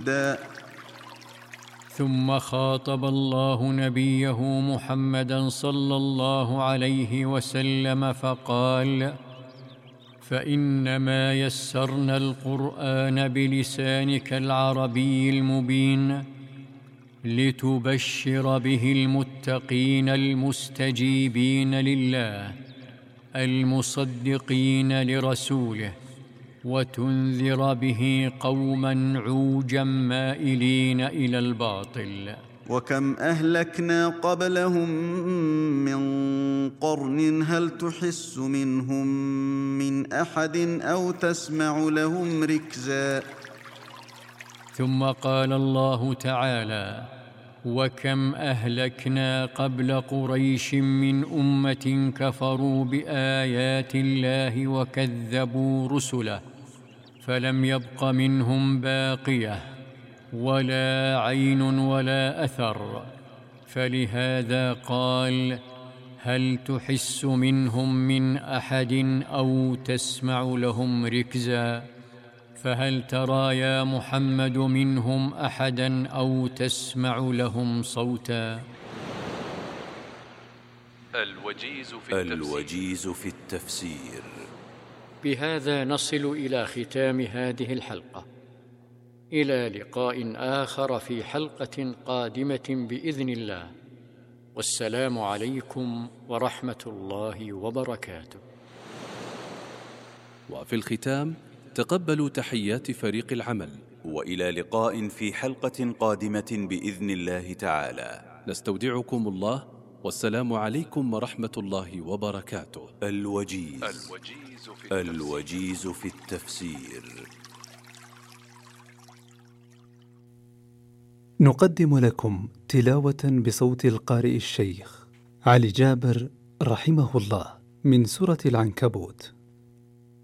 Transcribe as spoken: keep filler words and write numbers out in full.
ثم خاطب الله نبيه محمدا صلى الله عليه وسلم فقال: فإنما يسرنا القرآن بلسانك العربي المبين لتبشر به المتقين المستجيبين لله المصدقين لرسوله، وتنذر به قوما عوجا مائلين إلى الباطل. وكم أهلكنا قبلهم من قرن هل تحس منهم من أحد أو تسمع لهم ركزا. ثم قال الله تعالى: وكم أهلكنا قبل قريش من أمة كفروا بآيات الله وكذبوا رسله فلم يبق منهم باقية ولا عين ولا أثر، فلهذا قال: هل تحس منهم من أحد أو تسمع لهم ركزا؟ فهل ترى يا محمد منهم أحدا أو تسمع لهم صوتا؟ الوجيز في التفسير, الوجيز في التفسير. بهذا نصل إلى ختام هذه الحلقة، إلى لقاء آخر في حلقة قادمة بإذن الله، والسلام عليكم ورحمة الله وبركاته. وفي الختام تقبلوا تحيات فريق العمل، وإلى لقاء في حلقة قادمة بإذن الله تعالى. نستودعكم الله، والسلام عليكم ورحمة الله وبركاته. الوجيز, الوجيز, في, الوجيز في التفسير. نقدم لكم تلاوة بصوت القارئ الشيخ علي جابر رحمه الله من سورة العنكبوت.